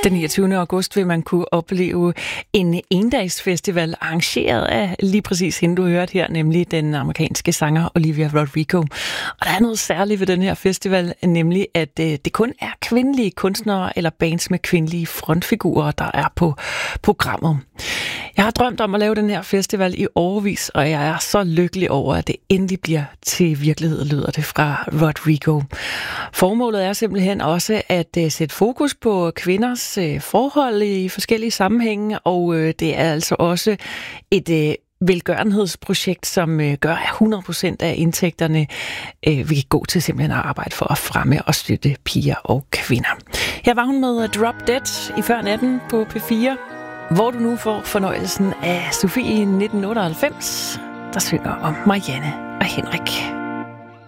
Den 29. august vil man kunne opleve en endagsfestival arrangeret af lige præcis hende, du hørte her, nemlig den amerikanske sanger Olivia Rodrigo. Og der er noget særligt ved den her festival, nemlig at det kun er kvindelige kunstnere eller bands med kvindelige frontfigurer, der er på programmet. Jeg har drømt om at lave den her festival i årevis, og jeg er så lykkelig over, at det endelig bliver til virkelighed, lyder det fra Rodrigo. Formålet er simpelthen også at sætte fokus på kvinders forhold i forskellige sammenhænge, og det er altså også et velgørenhedsprojekt, som gør, at 100% af indtægterne vil gå til simpelthen at arbejde for at fremme og støtte piger og kvinder. Her var hun med Drop Dead i før natten på P4, hvor du nu får fornøjelsen af Sofie 1998, der synger om Marianne og Henrik.